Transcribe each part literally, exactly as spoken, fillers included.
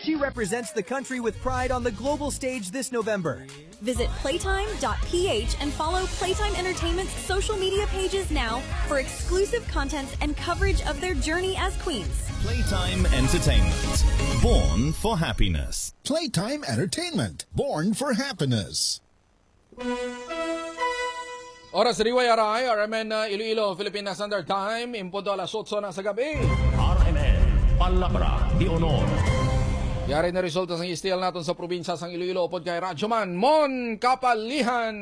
She represents the country with pride on the global stage this November. Visit playtime dot p h and follow Playtime Entertainment's social media pages now for exclusive content and coverage of their journey as queens. Playtime Entertainment, born for happiness. Playtime Entertainment, born for happiness. Oras sa D Y R I, R M N uh, Iloilo, Philippine Standard Time, impunto alas otso na sa gabi. R M N, Palabra de Honor. Yari na resulta sa istil natin sa probinsya sang Iloilo upod kay Radyoman Mon Kapalihan.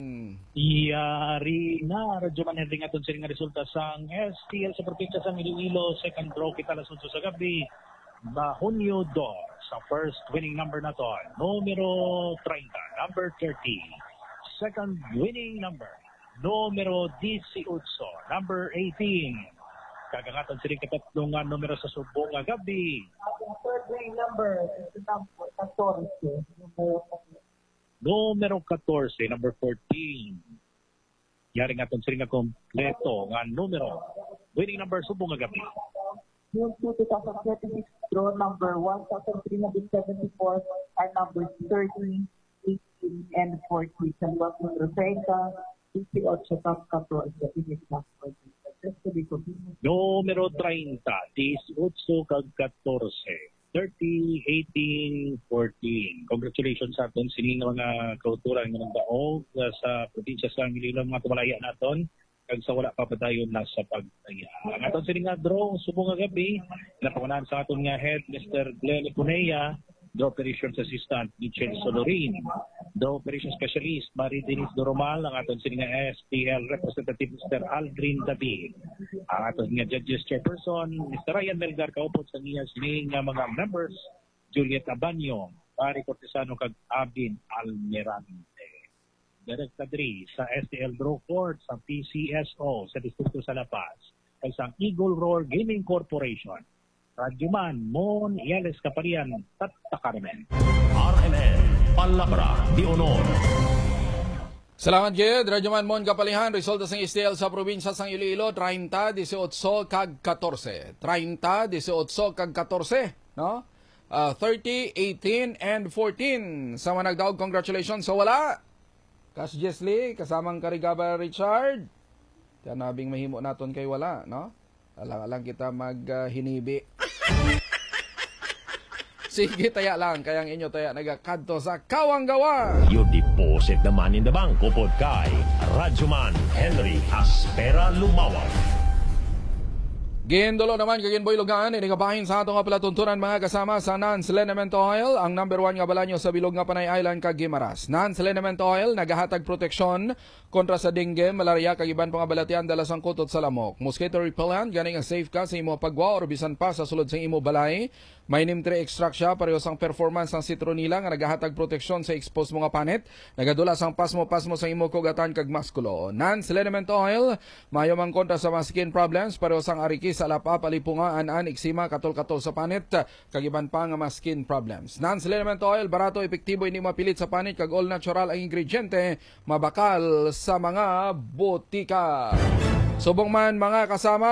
Yari na Radyoman Henry nga itong siring nga resulta sang S T L sa probinsya sang Iloilo. Second draw kita alas otso sa gabi. Bahunyo dos sa first winning number na to. Numero thirty, number thirty. Second winning number. Numero eighteen, number eighteen. Kagangatan siring katatlong nga numero sa subong nga gabi. Ang third winning number is number fourteen. Numero fourteen, number fourteen. Yari nga itong siring nga kompleto nga numero. Winning number subong nga gabi. June second, twenty twenty-six, draw number one thousand three hundred seventy-four are numbers thirteen, eighteen, and fourteen. Sa luwag numero thirty, eighteen, fourteen. Numero thirty, eighteen, kag fourteen. thirty, eighteen, fourteen. Congratulations sa aton sining mga kauturan ng daog sa probinsya sa Iloilo, mga tumalaya naton kag sa wala pa padayon na sa pagtaya. Ang aton sining nga draw subong nga gabi napangunahan sa aton nga head Mister Glenn Cunea, Draw Operations Assistant Michelle Solorin, Draw Operations Specialist Marie Denise Doromal, ang aton sining nga S T L Representative Mister Aldrin David, ang aton nga Judges Chairperson Mister Ryan Melgar, kaupod sa niya sining nga mga members Juliet Abanyo, Pari Cortesano kag Abin Almirante. Direct Kadri sa S T L Draw Court sa P C S O sa Distrito sa La Paz, kay sang Eagle Roar Gaming Corporation. Radyoman Mon Iales Kaparian, Tata Carmen. R M N, Palabra de Honor. Salamat gid, Radyoman Mon Kapalihan. Resulta sa S T L sa probinsya sang Iloilo, thirty, eighteen, kag fourteen. thirty, eighteen, kag fourteen, no? Uh, thirty, eighteen, and fourteen. Sa mga nagdaog, congratulations. So wala. Kas Jesly, kasamang Karigaba Richard. Kaya nabing mahimo naton kay wala, no? Alang-alang kita mag-hinibi. Uh, Sige, taya lang. Kayang inyo taya nagakadto sa Kawanggawa. Your deposit naman in the bank upod kay Radyoman Henry Aspera Lumawag. Gindolo naman kaginboy lugan, inigabahin sa atong palatuntunan mga kasama sa Nance Liniment Oil, ang number one nga balanyo sa bilog nga Panay Island kag Guimaras. Nance Liniment Oil nagahatag proteksyon kontra sa dengue, malaria kag iban pang balatian dala sang kutot sa lamok. Mosquito repellent gani nga safe ka sa imo pagwa or bisan pa sa sulod sa imo balay. May Neem three extract siya, pareho sang performance ng citronila nga nagahatag proteksyon sa exposed mga panit, nagadula sang pasmo-pasmo sa imo kugatan kag maskulo. Nance Liniment Oil mayo man kontra sa mga skin problems, pareho sang arikis, alapa, palipunga, an-an, eksima, katol-katol sa panit, kag iban pa nga mga skin problems. Nance Liniment Oil, barato, epektibo, hindi mapilit sa panit, kag all natural ang ingrediente, mabakal sa mga botika. Subong man mga kasama,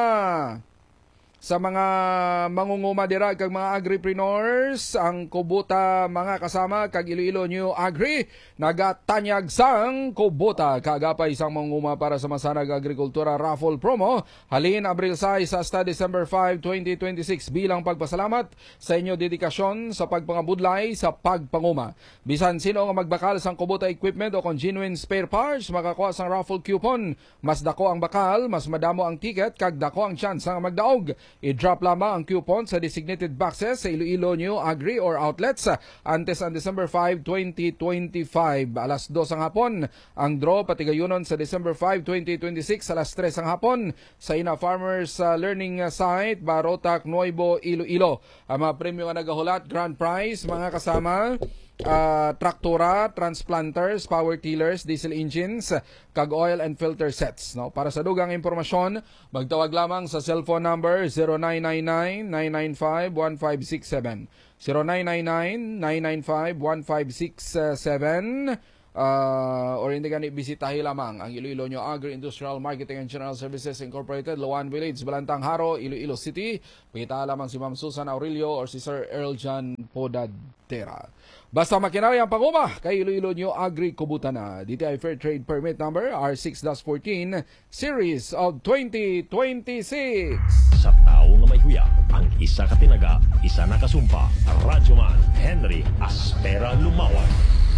sa mga mangunguma dira kag mga agripreneurs, ang Kubota mga kasama kag Iloilo New Agri nagatanyag sang Kubota kagapay isang mangunguma para sa Masanag Agrikultura Raffle Promo halin Abril six hasta December five, twenty twenty-six bilang pagpasalamat sa inyo dedikasyon sa pagpangabudlay sa pagpanguma. Bisan sino nga magbakal sang Kubota equipment o kung genuine spare parts makakuha sang raffle coupon. Mas dako ang bakal, mas madamo ang ticket kag dako ang chance nga magdaog. I-drop lamang ang coupon sa designated boxes sa Iloilo New Agri or outlets antes ang December five, twenty twenty-five. Alas dos ang hapon ang draw patigayunon sa December five, twenty twenty-six alas tres ang hapon sa Ina Farmers uh, Learning Site, Barotac, Nuevo, Iloilo. Ang mga premyo nga nagahulat, grand prize mga kasama, Uh, traktora, transplanters, power tillers, diesel engines, kag oil and filter sets. No? Para sa dugang impormasyon, magtawag lamang sa cellphone number zero nine nine nine, nine nine five, one five six seven. zero nine nine nine, nine nine five, one five six seven. uh, or hindi gani bisitahi lamang ang Iloilo Nyo Agri-Industrial Marketing and General Services Incorporated, Loan Village, Balantang Haro, Iloilo City. Pakita lamang si Ma'am Susan Aurelio or si Sir Earl John Podadera. Basta makinari ang panguma kay Iloilo Nyo Agri Kubutana. D T I Fair Trade Permit Number R six dash fourteen Series of twenty twenty-six. Sa tao nga may huya, ang isa katinaga, isa nakasumpa. Radyoman Henry Aspera Lumawat.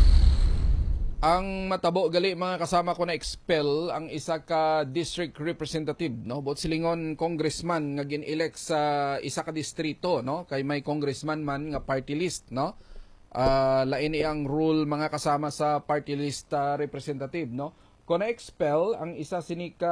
Ang matabo gali mga kasama ko na expel ang isa ka district representative, no? Bot silingon congressman nga gin-elect sa isa ka distrito, no? Kay may congressman man nga party list, no? Uh, lain iyang rule mga kasama sa party list uh, representative, no? Kung na-expel ang isa sini ka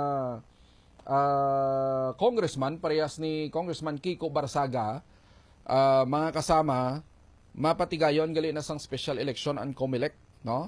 uh, congressman, parehas ni Congressman Kiko Barsaga, uh, mga kasama, mapatigayon gali na sang special election ang COMELEC, no?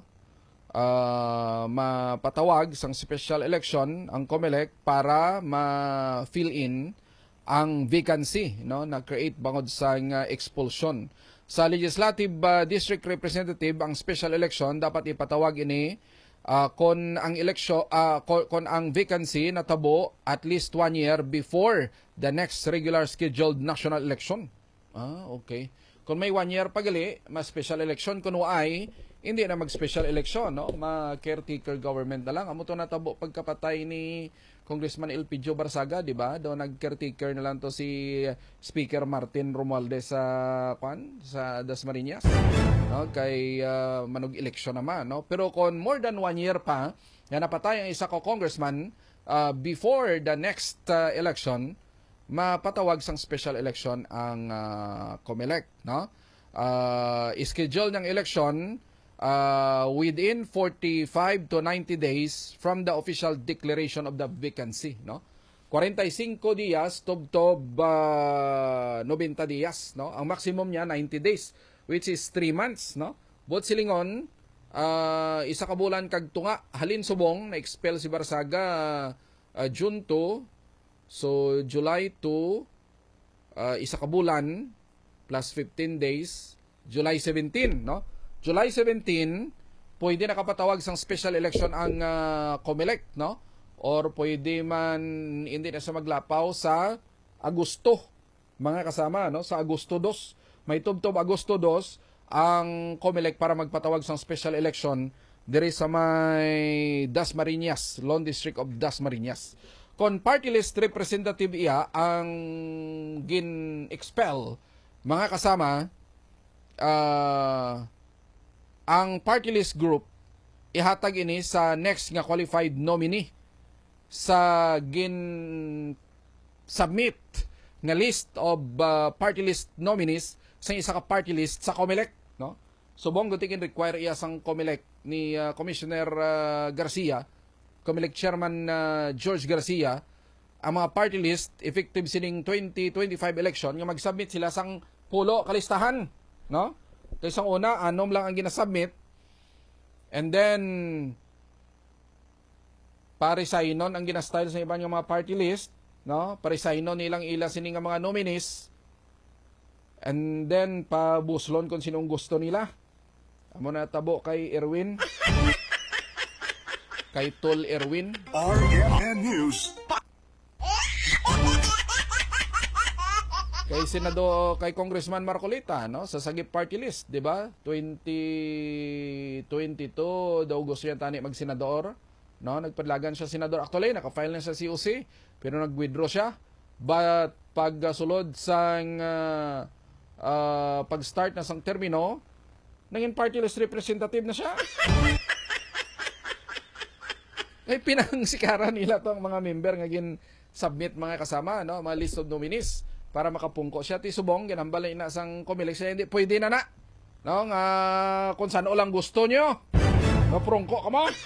Uh, mapatawag sang special election ang COMELEC para ma-fill in ang vacancy, no, na create bangod sang uh, expulsion. Sa legislative uh, district representative ang special election dapat ipatawag ini uh, kon ang election uh, kon, kon ang vacancy natabo at least one year before the next regular scheduled national election. Ah, okay. Kung may one year pagali, mas special election. Kung ay, hindi na mag-special election, no? Ma-caretaker government na lang. Amo to natabo pagkapatay ni Congressman Elpidio Barsaga, di ba? Do nag-caretaker na lang to si Speaker Martin Romualdez sa kwan sa Dasmariñas, no? Kay uh, manog election naman, no? Pero kung more than one year pa, yan napatay ang isa ko congressman uh, before the next uh, election, mapatawag sang special election ang uh, COMELEC, no? Uh, schedule ng election uh, within forty-five to ninety days from the official declaration of the vacancy, no? forty-five días tubtob uh, ninety días, no? Ang maximum niya ninety days, which is three months, no? Bot silingon uh, isa ka bulan kag tunga halin subong na expel si Barsaga uh, uh, June two. So, July two, uh, isa ka bulan, plus fifteen days, July seventeen, no? July seventeen, pwede nakapatawag sang special election ang uh, COMELEC, no? Or pwede man hindi na sa maglapaw sa Agosto, mga kasama, no? Sa Agosto two, may tubtob Agosto two, ang COMELEC para magpatawag sang special election diri sa may Dasmariñas, Lone District of Dasmariñas. Kon party list representative iya ang gin-expel, mga kasama, uh, ang party list group ihatag ini sa next nga qualified nominee sa gin-submit nga list of uh, party list nominees sa isa ka party list sa COMELEC, no? Subong gutikin require iya sang COMELEC ni uh, Commissioner uh, Garcia, COMELEC Chairman uh, George Garcia, ang mga party list effective sining twenty twenty-five election nga mag-submit sila sang pulo kalistahan, no? Kaysa una anom lang ang ginasubmit, and then parisaynon ang ginastyle sa ibang mga party list, no? Parisaynon nilang ila sining mga nominees, and then pabuslon kung sinong gusto nila. Amo na tabo kay Erwin. Kay Tol Erwin. R M N News. Kay Senado, kay Congressman Marcolita, no? Sa Sagip Party List, di ba? twenty twenty-two daw gusto niya tani mag-senador, no? Nagpadlagan siya senador. Actually, naka-file na sa C O C, pero nag-withdraw siya. But pagsulod sang uh, uh, pag-start na sang termino, naging party list representative na siya. Ay pinangsikaran nila to ang mga member nga gin submit mga kasama, no, mga list of nominees para makapungko siya. Ti subong ginambalay na sang COMELEC siya, hindi pwede na na, no, nga kung saan o lang gusto nyo maprungko ka mo.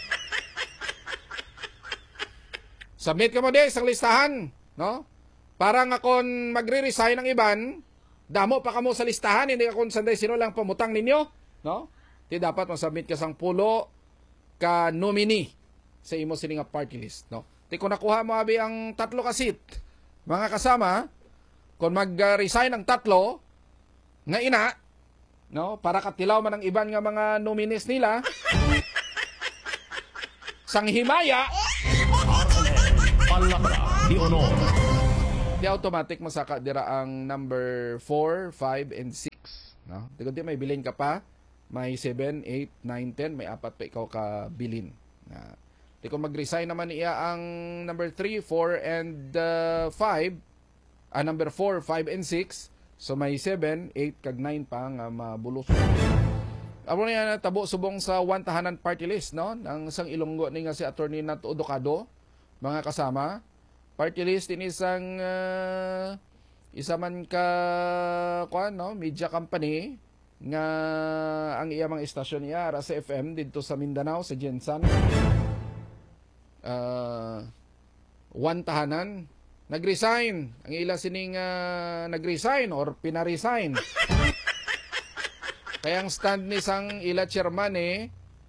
Submit ka mo di sang listahan, no, para nga kung magre-resign ang iban, damo pa ka mo sa listahan, hindi ka kung sanday sino lang pamutang ninyo, no? Ti dapat masubmit ka sang pulo ka nominee sa imo sini nga party list, no? Ti kung nakuha mo abi ang tatlo ka seat, mga kasama, kung mag-resign ang tatlo nga ina, no? Para katilaw man ang iban nga mga nominees nila. Sang himaya, Palabra de Honor. di automatic masaka dira ang number four, five, and six. No? Di kundi may bilin ka pa, may seven, eight, nine, ten, may apat pa ikaw ka bilin. Na, di kung mag-resign naman iya ang number three, four, and five, ah, number four, five, and six, so may seven, eight, kag nine pa nga mabulos. Amo na tabo subong sa one tahanan party list, no? Ang isang Ilonggo ni nga si Attorney Nat Odocado, mga kasama. Party list in isang uh, isa man ka kuan, no? Media company nga ang iya mga istasyon niya ara sa F M dito sa Mindanao sa Gensan. Uh, one tahanan nagresign. Ang ila sining uh, nagresign or pinaresign. Kaya ang stand ni sang ila chairman eh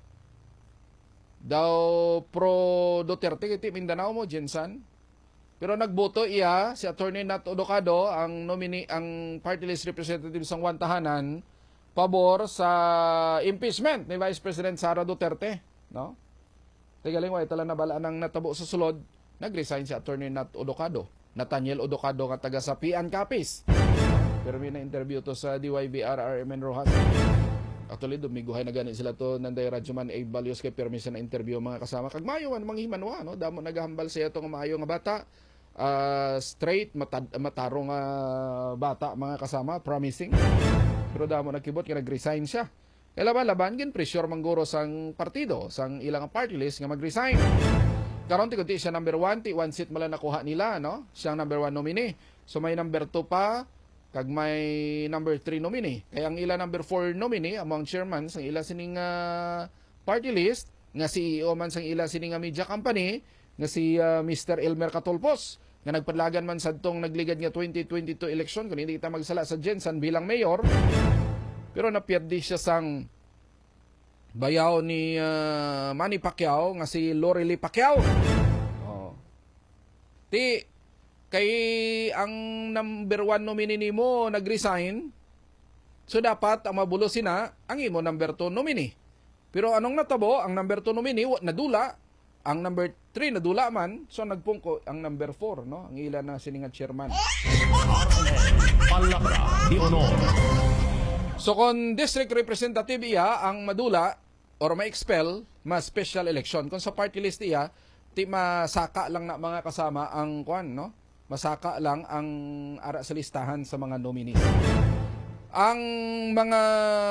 daw pro Duterte kiti Mindanao mo Gensan. Pero nagboto iya si Attorney Nat Odocado ang nominee ang party list representative sang one tahanan pabor sa impeachment ni Vice President Sara Duterte, no? Tigaling wa itala na bala nang natabo sa sulod, nagresign si Attorney Nat Odocado. Nathaniel Odocado nga taga sa P N Capiz. Pero may na-interview to sa D Y B R R M N Rojas. Actually, dumiguhay na gani sila to nanday Radyoman A. Balios kay permission na interview mga kasama. Kag mayo man manghimanwa, no? Damo nagahambal siya itong maayo nga bata. Uh, straight, matad, matarong uh, bata mga kasama, promising. Pero damo nagkibot kaya nag-resign siya. Kaya laban-laban, gin pressure mangguro sang partido, sang ilang party list nga mag-resign. Karon ti kunti siya number one, ti one seat mala nakuha nila, no? Siyang number one nominee. So may number two pa, kag may number three nominee. Kaya ang ila number four nominee among chairman sang ila sining uh, party list, nga C E O man sang ila sining uh, media company, nga si uh, Mister Elmer Catulpos, nga nagpadlagan man sa tong nagligad nga twenty twenty-two election kung hindi kita magsala sa Gensan bilang mayor. Pero napiyaddi siya sang bayaw ni uh, Manny Pacquiao nga si Lorely Pacquiao. Oh. Ti kay ang number one nominee nimo nag-resign, so dapat ang mabulosin na ang imo number two nominee. Pero anong natabo, ang number two nominee nadula, ang number three nadula man, so nagpungko ang number four, no? Ang ila na sininga chairman. Palabra de Honor. So kung district representative iya ang madula or ma-expel, ma-special election. Kung sa party list iya, ti masaka lang na mga kasama ang kwan, no? Masaka lang ang ara sa listahan sa mga nominees. Ang mga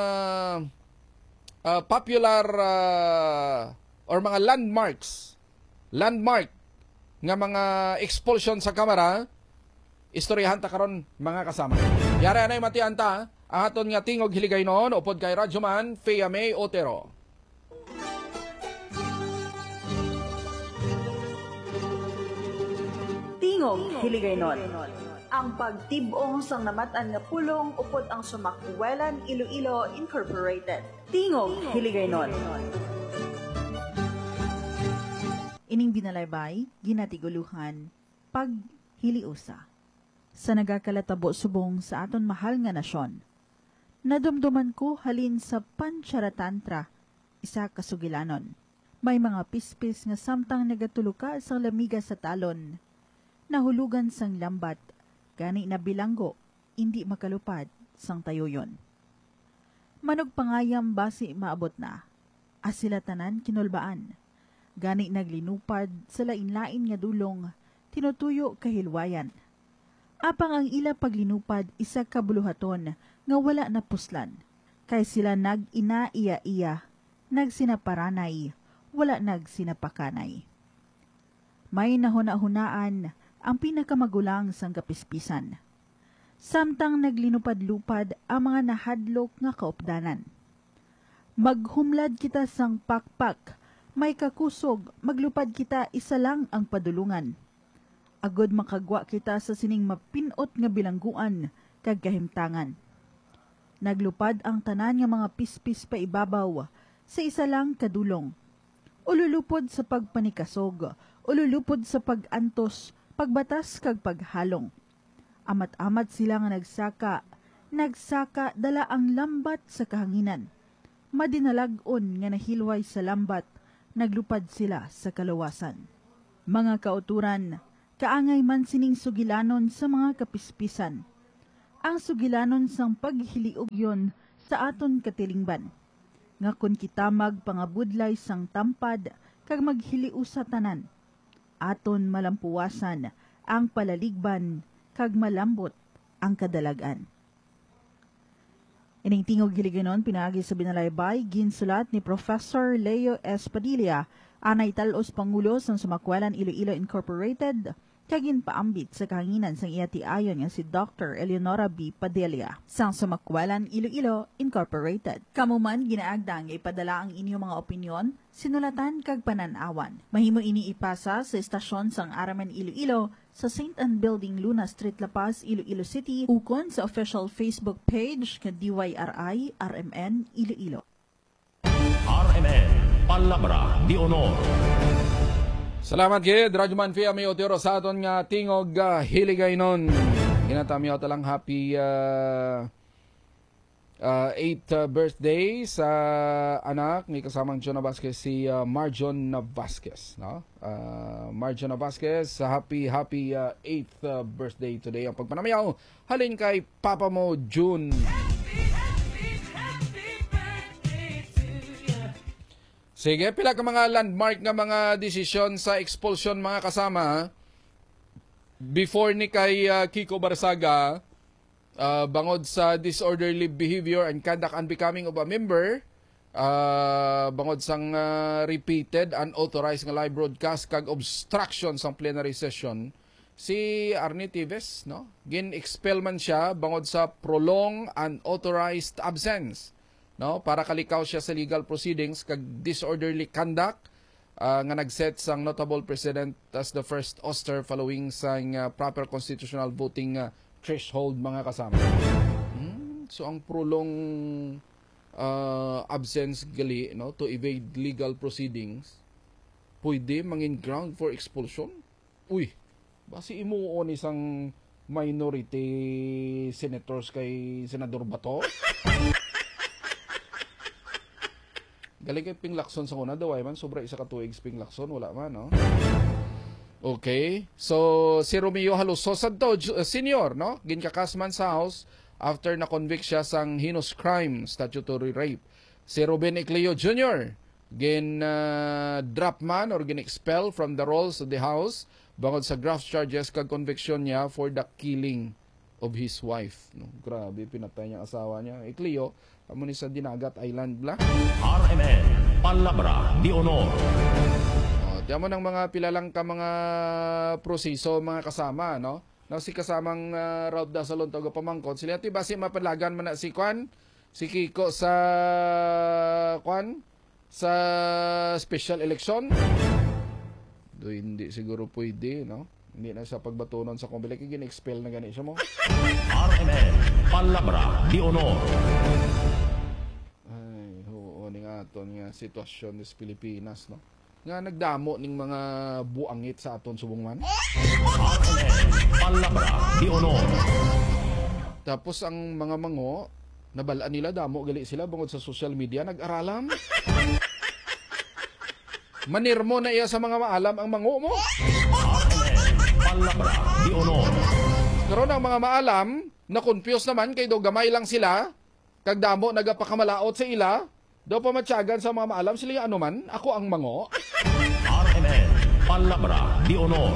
uh, popular uh, or mga landmarks, landmark nga mga expulsion sa kamera, istoryahan ta karon mga kasama. Yara anay matianta ang aton nga tingog hiligay noon upod kay Radyoman Fea May Otero. Tingog Hiligaynon. Ang pagtibong sang namatan nga pulong upod ang Sumakwelan Iloilo Incorporated. Tingog Hiligaynon. Ining binalaybay, ginatiguluhan, paghiliusa. Sa nagakalatabo subong sa aton mahal nga nasyon. Nadumduman ko halin sa Pancharatantra, isa kasugilanon. May mga pispis nga samtang nagatuluka sa lamiga sa talon. Nahulugan sang lambat, gani na bilanggo, hindi makalupad sang tayoyon. Manog pangayam basi maabot na, asila tanan kinulbaan. Gani naglinupad sa lain-lain nga dulong, tinutuyo kahilwayan. Apang ang ila paglinupad isa kabuluhaton nga wala na puslan. Kay sila nag-ina-iya-iya, nagsinaparanay, wala nagsinapakanay. May nahuna-hunaan ang pinakamagulang sang kapispisan. Samtang naglinupad-lupad ang mga nahadlok nga kaupdanan. Maghumlad kita sang pakpak, may kakusog, maglupad kita isa lang ang padulungan. Agod makagwa kita sa sining mapinot nga bilangguan kag kahimtangan. Naglupad ang tanan nga mga pispis pa ibabaw sa isa lang kadulong. Ululupod sa pagpanikasog, ululupod sa pagantos, pagbatas kag paghalong. Amat-amat sila nga nagsaka, nagsaka dala ang lambat sa kahanginan. Madinalag-on nga nahilway sa lambat, naglupad sila sa kalawasan. Mga kauturan, kaangay man sining sugilanon sa mga kapispisan. Ang sugilanon sang paghiliog yon sa aton katilingban. Nga kun kitamag pangabudlay sang tampad kag maghiliu sa tanan. Aton malampuwasan ang palaligban kag malambot ang kadalagan. Ining tingog hiliganon pinagi sa binalaybay ginsulat ni Professor Leo S. Padilla, anay talos pangulo sang Sumakwelan Iloilo Incorporated, kagin paambit sa kahanginan sang iyati ayon nga si Doctor Eleonora B. Padilla sang Sumakwelan Iloilo Incorporated. Kamuman ginaagdang ipadala ang inyong mga opinyon, sinulatan kag pananawan. Mahimo ini ipasa sa estasyon sang Araman Iloilo sa Saint Anne Building, Luna Street, La Paz, Iloilo City, ukon sa official Facebook page ka D Y R I R M N Iloilo. R M N Palabra di Honor. Salamat gid, Radyoman Fia may otiro sa aton nga tingog uh, hiligaynon. Ginatamiyo talang happy uh, uh, eighth uh, birthday sa anak ni kasamang John Vasquez, si uh, Marjon Vasquez, no? Uh, Marjon Vasquez, happy happy uh, eighth uh, birthday today. Ang pagpanamayaw halin kay Papa mo June. Sige, pila ka mga landmark nga mga desisyon sa expulsion mga kasama. Before ni kay uh, Kiko Barsaga, uh, bangod sa disorderly behavior and conduct unbecoming of a member, uh, bangod sang uh, repeated unauthorized nga live broadcast kag obstruction sang plenary session, si Arnie Tives, no? Gin-expel man siya bangod sa prolonged unauthorized absence. No, para kalikaw siya sa legal proceedings kag disorderly conduct uh, nga nagset sang notable president as the first oster following sang uh, proper constitutional voting uh, threshold mga kasama. Hmm, so ang prolong uh, absence gali, no, to evade legal proceedings pwede mangin ground for expulsion. Uy, basi imuon isang minority senators kay Senador Bato. Galing kay Ping Lacson sa una daw ay man sobra isa ka tuig Ping Lacson wala man, no? Okay. So si Romeo Halusosad to uh, senior, no? Ginkakasman sa house after na convict siya sang heinous crime, statutory rape. Si Ruben Ecleo Junior gin uh, drop man or gin expel from the rolls of the house bangod sa graft charges kag conviction niya for the killing of his wife, no? Grabe, pinatay niya asawa niya. Ecleo amo ni sa Dinagat Island bla. R M N Palabra di Honor. Oh, tiyan mo ng mga pilalang ka mga proseso mga kasama, no? Na si kasamang uh, Raud Dasalon togo pamangkot sila ti basi mapalagan man na si Kwan, si Kiko sa Kwan sa special election. Do hindi siguro pwede, no? Hindi na sa pagbatunon sa Comelec gin-expel na gani siya mo. R M N Palabra di Honor. Ay, oo, ni nga aton nga sitwasyon sa Pilipinas, no? Nga nagdamo ning mga buangit sa aton subong man. R M N Palabra di Honor. Tapos ang mga mango, nabalaan nila damo gali sila bangod sa social media nag-aralam. Manirmo na iya sa mga maalam ang mango mo. Palabra di Honor. Karon ang mga maalam na confused naman kay do gamay lang sila kag damo nagapakamalaot sa ila do pa matyagan sa mga maalam sila ano man ako ang mango. R M N Palabra di Honor.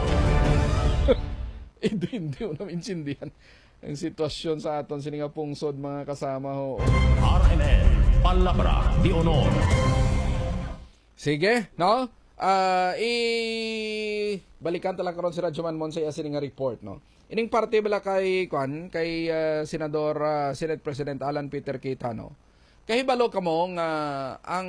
hindi hindi mo intindihan ang sitwasyon sa aton sini nga pungsod mga kasama ho. R M N Palabra di Honor. Sige, no? Uh, i balikan talaga karon si Radyoman Monsay asin nga report, no. Ining parte bala kay kwan kay uh, Senador uh, Senate President Alan Peter Cayetano. Kahibalo kamo nga ang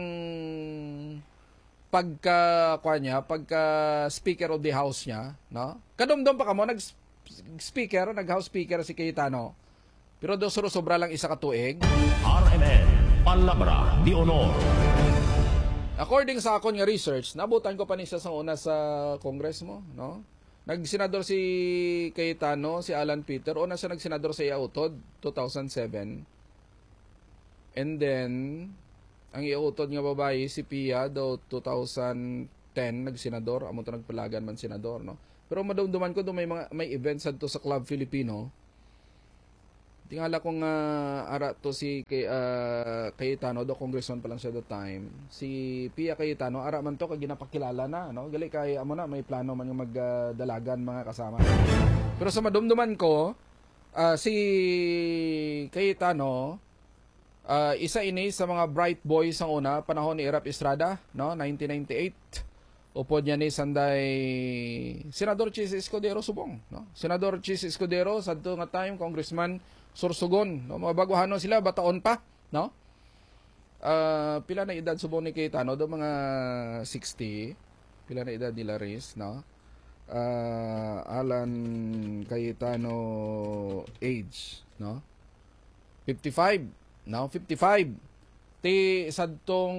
pagka kwan niya, pagka Speaker of the House niya, no. Kadumdum pa kamo nag speaker, nag House Speaker si Cayetano. Pero do sobra lang isa ka tuig. R M N Palabra di Honor. According sa akon nga research, nabutan ko pa ni siya sa una sa Congress mo, no? Nagsenador si Cayetano, si Alan Peter, o nasa nagsenador sa Iautod, two thousand seven. And then, ang Iautod nga babae, si Pia, daw two thousand ten, nagsenador. Amo to nagpalagan man senador, no? Pero madumduman ko, do may, mga, may events to sa Club Filipino. Tingala kong uh, ara to si kay, uh, Cayetano, do congressman pa lang siya that time. Si Pia Cayetano, ara man to kag ginapakilala na, no? Gali kay amo na may plano man yung magdalagan uh, mga kasama. Pero sa madumduman ko, uh, si Cayetano, uh, isa ini sa mga bright boys ang una panahon ni Erap Estrada, no? nineteen ninety-eight. Upod niya ni Sanday Senador Chis Escudero subong, no? Senador Chis Escudero sadto nga time congressman Sorsogon, no? Mga baguhano sila, bataon pa, no? Uh, pila na edad subong ni Cayetano, do mga sixty. Pila na edad nila Riz, no? Uh, Alan Cayetano age, no? fifty-five, no? fifty-five. Ti sadtong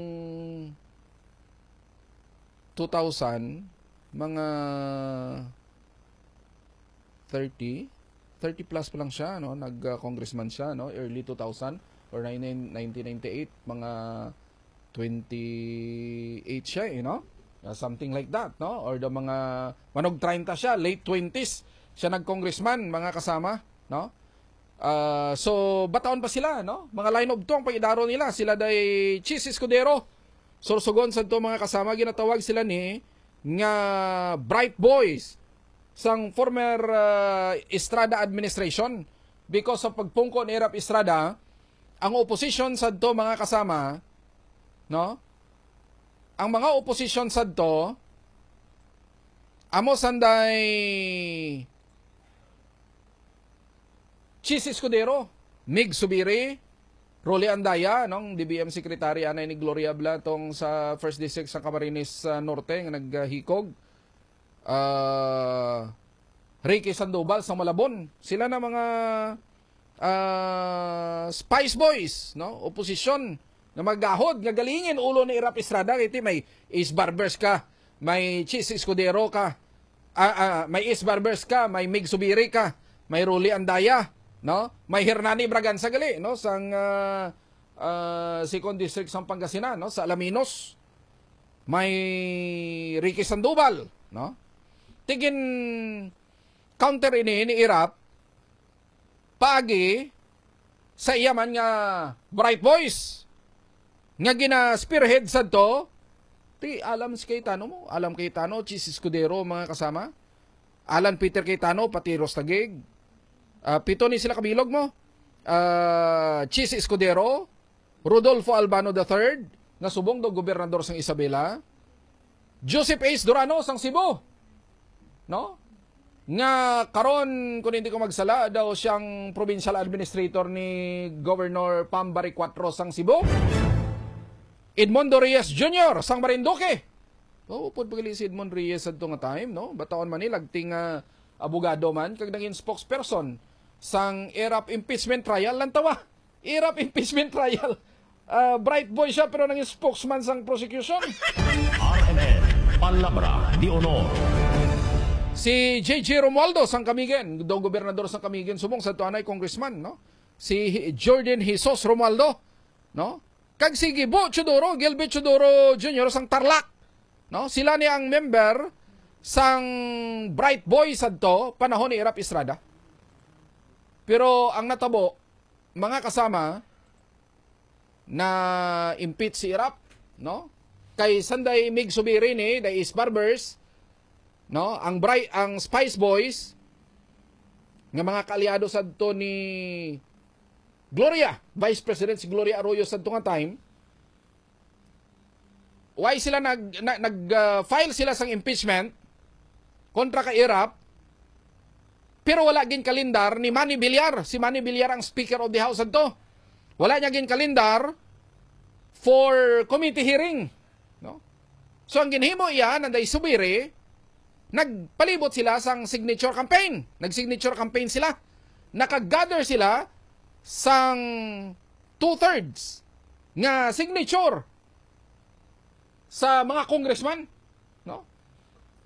two thousand, mga thirty, thirty plus pa lang siya, no? Nag-congressman uh, siya, no? Early two thousand or nineteen ninety-eight, mga twenty-eight siya, eh, no? Uh, something like that, no? Or the mga manog thirty siya, late twenties siya nag-congressman, mga kasama, no? Uh, so bataon pa sila, no? Mga line of two ang paidaro nila, sila day Chis Escudero, Sorsogon sa to mga kasama, ginatawag sila ni nga bright boys sang former uh, Estrada administration because sa pagpungko ni Erap Estrada, ang opposition sa to mga kasama, no? Ang mga opposition sa to amo sanday Chis Escudero, Mig Subiri, Rolly Andaya, nung D B M Secretary anay ni Gloria Blatong sa First District sa Camarines uh, Norte nga naghikog. Uh, Ricky Sandoval sa Malabon. Sila na mga uh, Spice Boys, no? Oposisyon na maggahod nga galingin ulo ni Erap Estrada. Iti may Ace Barbers ka, may Chis Escudero ka, uh, uh, may Ace Barbers ka, may Mig Subiri ka, may Rolly Andaya, no? May Hernani Braganza gali, no? Sang uh, uh, second district sa Pangasinan, no? Sa Alaminos. May Ricky Sandoval, no? Tigin counter ini ni Erap paagi sa iyaman nga bright boys nga gina spearhead sa to. Ti alam si Cayetano mo, alam Cayetano, Chis Escudero mga kasama, Alan Peter Cayetano, pati Rostagig. Uh, pito ni sila kabilog mo. Uh, Chis Escudero, Rodolfo Albano the third, nga subong do gobernador sang Isabela, Joseph Ace Durano sang Cebu, no? Nga karon kung hindi ko magsala daw siyang provincial administrator ni Governor Pambari four sang Cebu. Edmundo Reyes Junior sang Marinduque. Oh, upod pagali si Edmundo Reyes adto nga time, no? Bataon man ni lagting uh, abogado man kag naging spokesperson sang Erap impeachment trial lang tawa. Erap impeachment trial. Uh, bright boy siya pero naging spokesman sang prosecution. R M N Palabra de Honor. Si J J Romualdo sang Camigen, daw gobernador sang Camigen subong sa tuanay congressman, no? Si Jordan Jesus Romualdo, no? Kag si Gibo Chodoro, Gilbert Chodoro Junior sang Tarlac, no? Sila ni ang member sang Bright Boy sadto panahon ni Erap Estrada. Pero ang natabo, mga kasama na impeach si Erap, no? Kay Sanday Mig Subiri ni the East Barbers, no? Ang bright ang Spice Boys nga mga kaalyado sadto ni Gloria, Vice President si Gloria Arroyo sadto nga time. Why sila nag nag, nag uh, file sila sang impeachment kontra kay Erap, pero wala gin kalendar ni Manny Villar. Si Manny Villar ang Speaker of the House adto. Wala niya gin kalendar for committee hearing, no? So ang ginhimo iya nanday Subiri, nagpalibot sila sang signature campaign. Nag-signature campaign sila. Nakagather sila sang two-thirds nga signature sa mga congressman, no?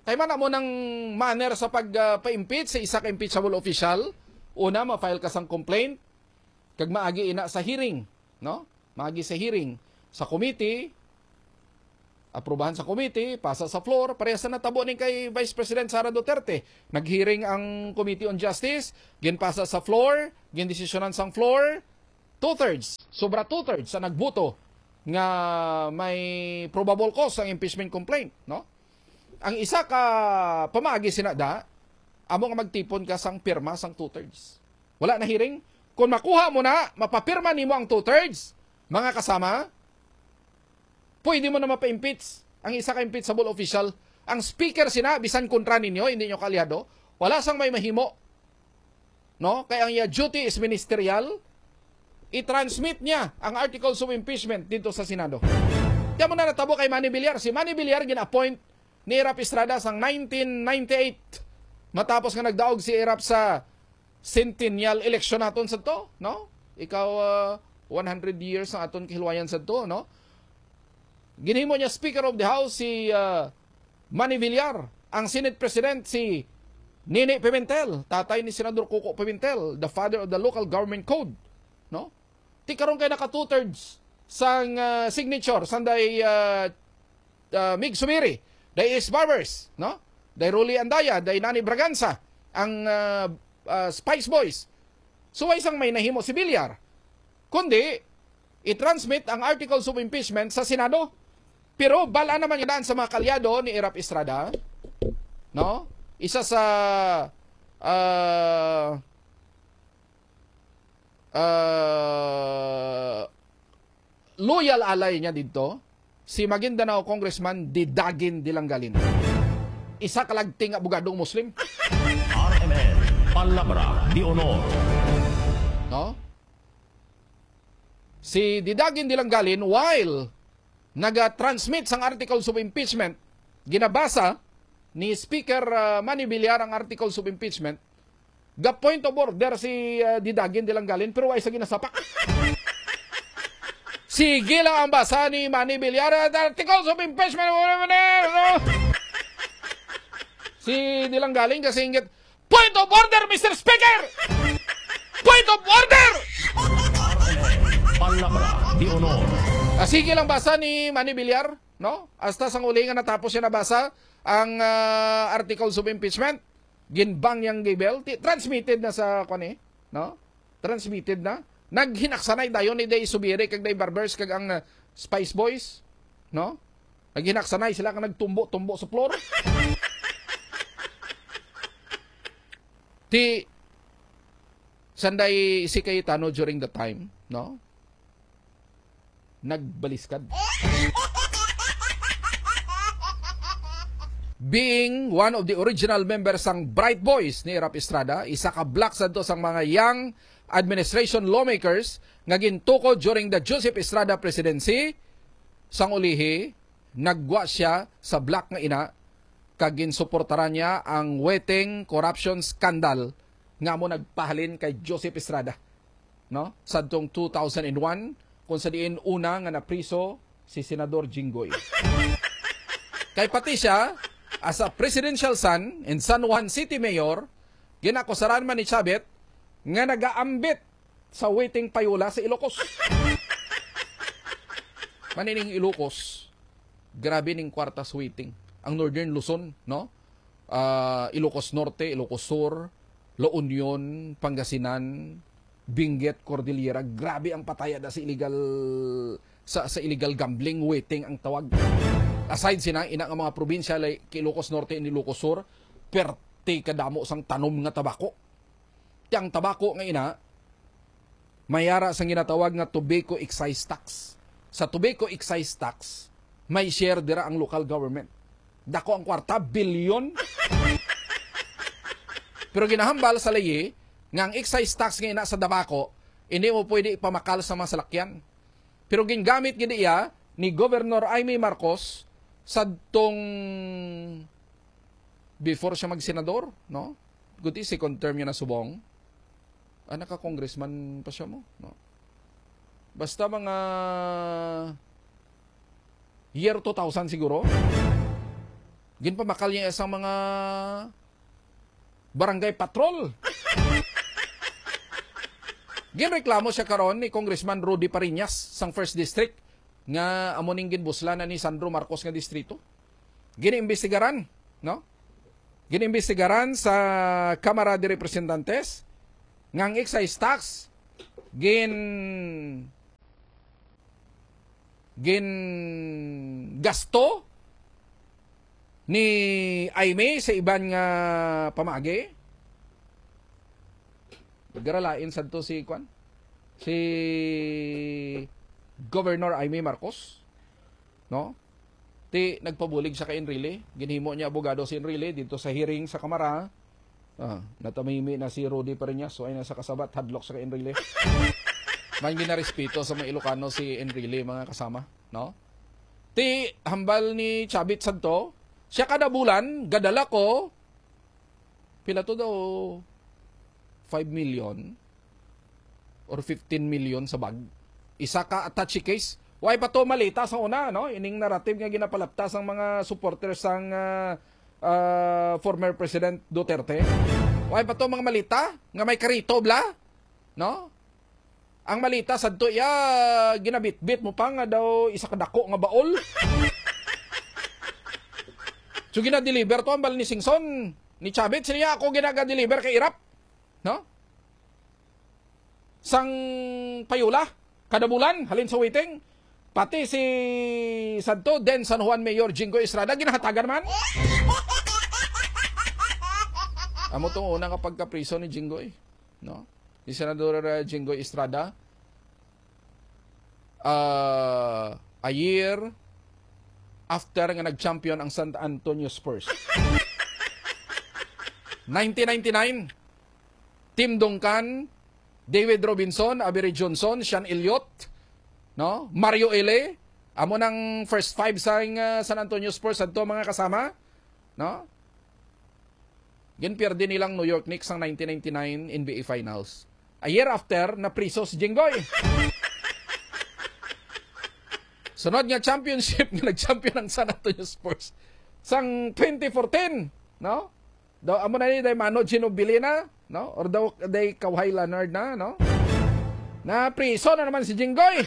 Kaya man mo ng manner sa pag-pa-impeach sa isa ka impeachable official, una, ma-file ka sang complaint, kag maagi ina sa hearing, no? Maagi sa hearing sa committee, aprobahan sa committee, pasa sa floor, parehas na natabo ni kay Vice President Sara Duterte. Nag-hearing ang Committee on Justice, ginpasa sa floor, gindesisyonan sang floor, two-thirds, sobra two-thirds sa nagbuto nga may probable cause ang impeachment complaint, no? Ang isa ka pamaagi sinada, amo nga magtipon ka sang pirma sang two-thirds. Wala na hearing. Kung makuha mo na, mapapirma nimo ang two-thirds, mga kasama, pwede mo na mapa-impeach ang isa ka impeachable official. Ang speaker sina, bisan kontra ninyo, hindi nyo kalyado, wala sang may mahimo. No? Kaya ang iya duty is ministerial, i-transmit niya ang articles of impeachment dito sa Senado. Kaya mo na natabo kay Manny Villar. Si Manny Villar gina-appoint ni Erap Estrada sang nineteen ninety-eight. Matapos nga nagdaog si Erap sa centennial election naton sa to, no? Ikaw uh, one hundred years ang aton kahilwayan sa to, no? Ginhimo niya Speaker of the House si uh, Manny Villar, ang Senate President si Nene Pimentel, tatay ni Senador Coco Pimentel, the father of the local government code, no? Ti karon kay naka two-thirds sang uh, signature sanday uh, uh, Mig Sumiri, day is Barbers, no? Day Rolly Andaya, day Nani Braganza, ang uh, uh, Spice Boys. So ay isang may nahimo si Villar. Kundi i-transmit ang articles of impeachment sa Senado. Pero bala naman yan sa mga kalyado ni Erap Estrada, no? Isa sa uh, uh, loyal ally niya dito, si Maguindanao Congressman Didagin Dilanggalin. Isa kalagting abogadong Muslim. R M N, Palabra de Honor. No? Si Didagin Dilanggalin, while naga-transmit sang articles of impeachment, ginabasa ni Speaker uh, Manny Villar ang articles of impeachment, ga point of order si uh, Didagin Dilanggalin, pero ay sa ginasapak. Sige lang ang basa ni Manny Villar, articles of impeachment. Si Dilanggalin kasi ingit, point of order, Mister Speaker! Point of order! Palabra de Honor. Ah, sige lang basa ni Manny Villar, no? Hasta sang uli nga natapos siya nabasa ang uh, articles of impeachment, ginbang yang gibel, transmitted na sa kani, no? Transmitted na. Naghinaksanay dayon ni Day Subiri kag Day Barbers kag ang uh, Spice Boys, no? Naghinaksanay sila kag nagtumbo-tumbo sa floor. Ti sanday si Cayetano during the time, no? Nagbaliskad. Being one of the original members sang Bright Boys ni Erap Estrada, isa ka black sa to sang mga young administration lawmakers nga gintuko during the Joseph Estrada presidency, sang ulihi nagwa siya sa black nga ina kag ginsuportaran niya ang weteng corruption scandal nga mo nagpahalin kay Joseph Estrada, no? Sadtong two thousand one, kung sa diin una nga napriso si Senador Jinggoy. Kay pati siya, as a presidential son and San Juan City Mayor, ginakusaran man ni Chabet nga nagaambit sa waiting payula sa Ilocos. Manining Ilocos, grabe ning kwartas waiting. Ang Northern Luzon, no? Uh, Ilocos Norte, Ilocos Sur, La Union, Pangasinan, Benguet, Cordillera, grabe ang pataya da sa illegal sa, sa illegal gambling, waiting ang tawag. Aside sina ina nga mga probinsya like Ilocos Norte and Ilocos Sur, perti kadamo sang tanom nga tabako. Tiyang tabako nga ina mayara sang ginatawag nga tobacco excise tax. Sa tobacco excise tax, may share dira ang local government. Dako ang kwarta, bilyon. Pero ginahambal sa layi nga ang excise tax nga ina sa tabako, hindi mo pwede ipamakal sa mga salakyan. Pero gingamit gid iya ni Governor Aimee Marcos sadtong before siya mag-senador, no? Good is second term niya na subong. Ah, naka-congressman pa siya mo, no? Basta mga year two thousand siguro. Ginpamakal niya isang mga barangay patrol. Ginreklamo siya karon ni Congressman Rudy Pariñas sang first District nga amuning ginbuslan na ni Sandro Marcos nga distrito. Giniimbestigaran, no? Giniimbestigaran sa Kamara de Representantes ngang excise tax gin gin gasto ni Aimee sa iban nga pamagi. Garalain sad to si Kwan, si Governor Aimee Marcos, no? Ti nagpabulig siya kay Enrile, ginhimo niya abogado si Enrile dito sa hearing sa Kamara. Ah, natamimi na si Rudy Pariñas, so ay nasa kasabat hadlok sa kay Enrile. Man ginarespeto sa mga Ilocano si Enrile, mga kasama, no? Ti hambal ni Chavit sadto, siya kada bulan gadala ko pila to daw five million or fifteen million sa bag. Isa ka attache case. Why pa to malita sa una, no? Ining narrative nga ginapalaptas ang mga supporters sang uh, uh, former President Duterte. Why pa to mga malita nga may karito bla, no? Ang malita sadto ya ginabitbit mo pa nga daw isa ka dako nga baol. So gina-deliver to ang bal ni Singson ni Chavit, siya ako ginaga-deliver kay Irap, no? Sang payula kada bulan halin sa waiting, pati si sadto den San Juan Mayor Jinggoy Estrada ginahatagan man. Amo tong una nga pagka-priso ni Jinggoy, no? Si Senador uh, Jinggoy Estrada uh, a year after nga nag-champion ang San Antonio Spurs. nineteen ninety-nine, Tim Duncan, David Robinson, Avery Johnson, Sean Elliott, no? Mario Ele, amo ng first five sa uh, San Antonio Spurs adto mga kasama, no? Ginpierde nilang New York Knicks ang nineteen ninety-nine N B A Finals. A year after, na priso si Jinggoy. Sunod nga championship nga nag-champion ang San Antonio Spurs sang twenty fourteen, no? Daw amo na ni day Mano Ginobili na, no? Or daw day Kawhi Leonard na, no? Na priso na naman si Jinggoy.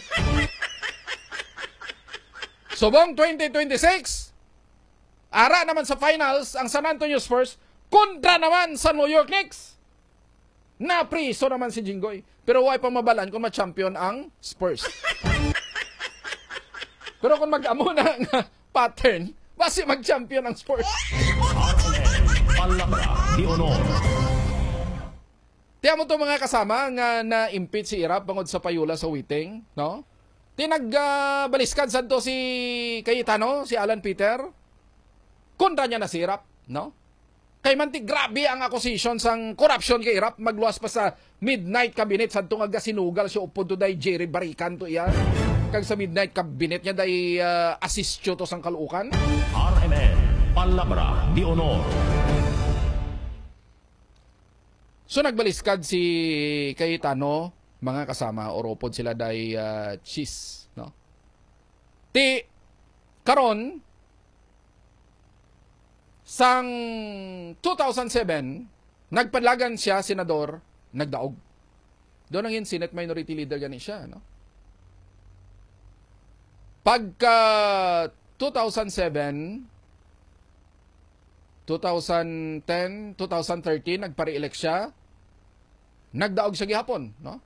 Subong twenty twenty-six, ara naman sa finals ang San Antonio Spurs kontra naman sa New York Knicks. Na priso naman si Jinggoy. Pero why pa mabalan kung ma-champion ang Spurs. Pero kung mag-amo na nga pattern, basi mag-champion ang Spurs. Palabra di honor. Tiyan mo to mga kasama nga na-impeach si Irap bangod sa payula sa Witing, no? Tinag-baliskad uh, sadto si Cayetano, si Alan Peter. Kontra niya na si Irap, no? Kay manti grabe ang accusation sang corruption kay Irap, magluwas pa sa midnight cabinet sadto nga sinugal siya upod to day Jerry Barican to iya. Kag sa midnight cabinet niya day uh, assist to sang kaluukan. R M N Palabra di honor. So nagbaliskad si Cayetano, mga kasama, or upod sila day uh, cheese, no? Ti karon sang two thousand seven, nagpadlagan siya, senador, nagdaog. Doon ang Senate Minority Leader gani siya, no? Pagka two thousand seven, two thousand ten, two thousand thirteen, nagpare-elect siya, nagdaog siya gihapon, no?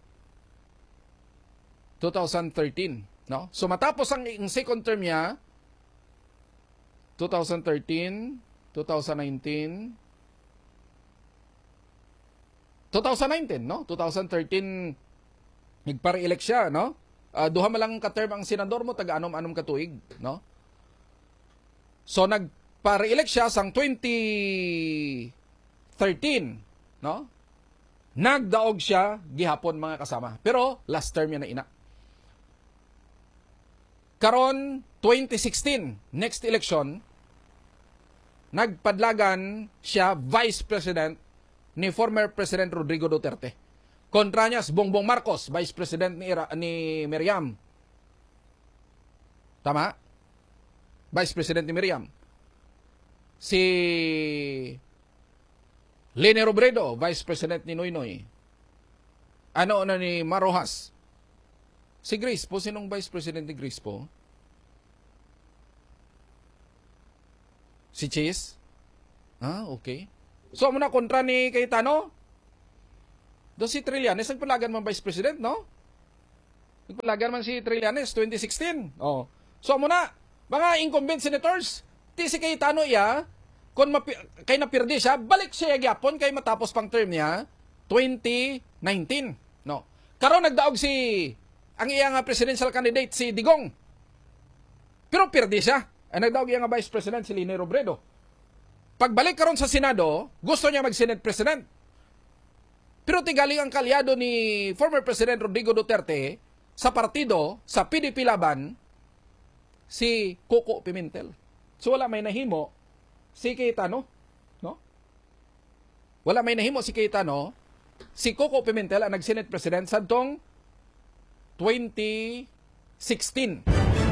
two thousand thirteen, no? So matapos ang, ang second term niya, two thousand thirteen, two thousand nineteen, two thousand nineteen, no? two thousand thirteen, nagpare-elect siya, no? Uh, duha malang ka-term ang senador mo, taga-anom-anom katuig, no? So, nagpare-elect siya sang twenty thirteen, no? Nagdaog siya gihapon mga kasama. Pero, last term yan na ina. Karon, twenty sixteen, next election, nagpadlagan siya Vice President ni former President Rodrigo Duterte. Kontra niya si Bongbong Marcos, Vice President ni, Ira, ni Miriam. Tama? Vice President ni Miriam. si Leni Robredo, Vice President ni Noynoy. Ano na ni Marojas? Si Grace po, sinong Vice President ni Grace po? Si Cheese? Ah, okay. So, muna kontra ni Cayetano? Do si Trillanes, nagpalagan man Vice President, no? Nagpalagan man si Trillanes, twenty sixteen. Oh. So, muna, mga incumbent senators, ti si Cayetano iya, kung mapi- kay napirdi siya, balik siya gyapon kay matapos pang term niya, twenty nineteen. No? Karon nagdaog si, ang iya nga presidential candidate, si Digong. Pero pirdi siya. Ang nagdaog iya nga Vice President, si Leni Robredo. Pagbalik karon sa Senado, gusto niya mag-Senate President. Pero tigaling ang kalyado ni former President Rodrigo Duterte sa partido, sa P D P Laban, si Coco Pimentel. So wala may nahimo si Cayetano, no? Wala may nahimo si Cayetano, si Coco Pimentel ang nag-Senate President sa tong twenty sixteen.